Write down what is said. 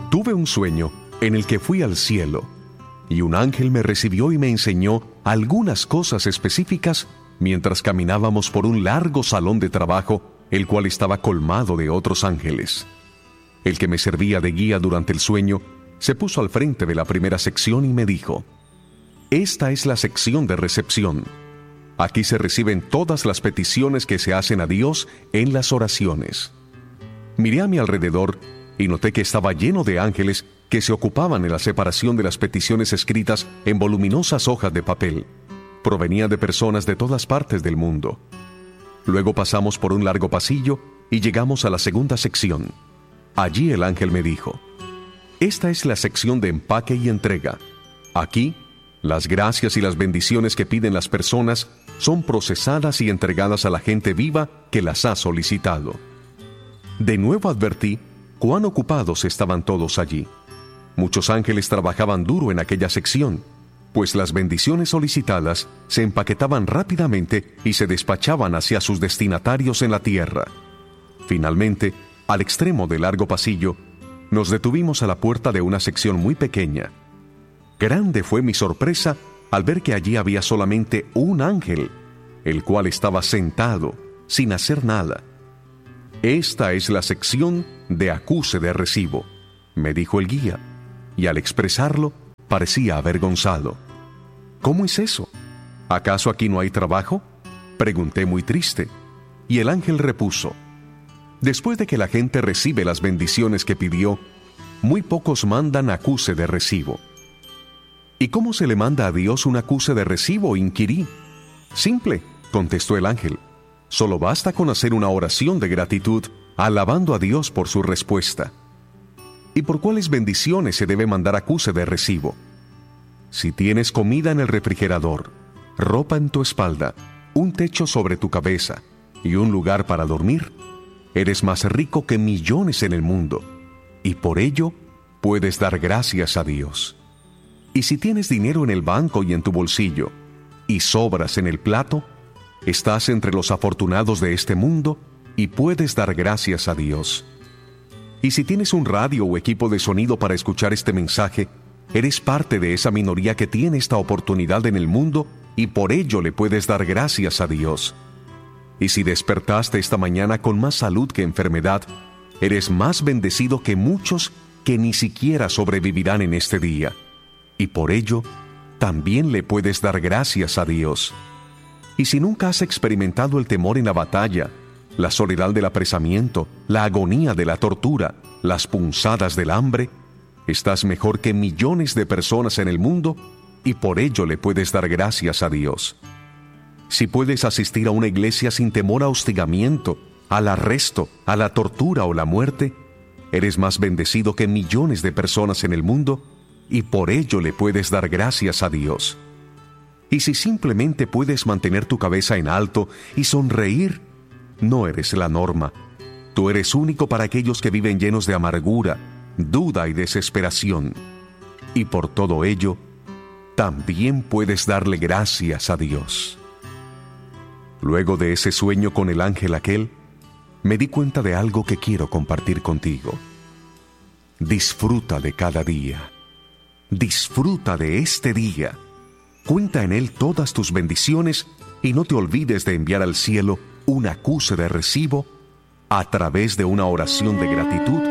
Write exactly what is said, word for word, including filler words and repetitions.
Tuve un sueño en el que fui al cielo, y un ángel me recibió y me enseñó algunas cosas específicas mientras caminábamos por un largo salón de trabajo, el cual estaba colmado de otros ángeles. El que me servía de guía durante el sueño se puso al frente de la primera sección y me dijo: esta es la sección de recepción. Aquí se reciben todas las peticiones que se hacen a Dios en las oraciones. Miré a mi alrededor y noté que estaba lleno de ángeles que se ocupaban en la separación de las peticiones escritas en voluminosas hojas de papel. Provenían de personas de todas partes del mundo. Luego pasamos por un largo pasillo y llegamos a la segunda sección. Allí el ángel me dijo: esta es la sección de empaque y entrega. Aquí, las gracias y las bendiciones que piden las personas son procesadas y entregadas a la gente viva que las ha solicitado. De nuevo advertí cuán ocupados estaban todos allí. Muchos ángeles trabajaban duro en aquella sección, pues las bendiciones solicitadas se empaquetaban rápidamente y se despachaban hacia sus destinatarios en la tierra. Finalmente, al extremo del largo pasillo, nos detuvimos a la puerta de una sección muy pequeña. Grande fue mi sorpresa al ver que allí había solamente un ángel, el cual estaba sentado, sin hacer nada. Esta es la sección de acuse de recibo, me dijo el guía, y al expresarlo parecía avergonzado. ¿Cómo es eso? ¿Acaso aquí no hay trabajo?, pregunté muy triste, y el ángel repuso: después de que la gente recibe las bendiciones que pidió, muy pocos mandan acuse de recibo. ¿Y cómo se le manda a Dios un acuse de recibo?, inquirí. Simple, contestó el ángel. Solo basta con hacer una oración de gratitud, alabando a Dios por su respuesta. ¿Y por cuáles bendiciones se debe mandar acuse de recibo? Si tienes comida en el refrigerador, ropa en tu espalda, un techo sobre tu cabeza y un lugar para dormir, eres más rico que millones en el mundo, y por ello puedes dar gracias a Dios. Y si tienes dinero en el banco y en tu bolsillo, y sobras en el plato, estás entre los afortunados de este mundo y puedes dar gracias a Dios. Y si tienes un radio o equipo de sonido para escuchar este mensaje, eres parte de esa minoría que tiene esta oportunidad en el mundo y por ello le puedes dar gracias a Dios. Y si despertaste esta mañana con más salud que enfermedad, eres más bendecido que muchos que ni siquiera sobrevivirán en este día. Y por ello, también le puedes dar gracias a Dios. Y si nunca has experimentado el temor en la batalla, la soledad del apresamiento, la agonía de la tortura, las punzadas del hambre, estás mejor que millones de personas en el mundo y por ello le puedes dar gracias a Dios. Si puedes asistir a una iglesia sin temor a hostigamiento, al arresto, a la tortura o la muerte, eres más bendecido que millones de personas en el mundo y por ello le puedes dar gracias a Dios. Y si simplemente puedes mantener tu cabeza en alto y sonreír, no eres la norma. Tú eres único para aquellos que viven llenos de amargura, duda y desesperación. Y por todo ello, también puedes darle gracias a Dios. Luego de ese sueño con el ángel aquel, me di cuenta de algo que quiero compartir contigo. Disfruta de cada día. Disfruta de este día. Cuenta en él todas tus bendiciones y no te olvides de enviar al cielo un acuse de recibo a través de una oración de gratitud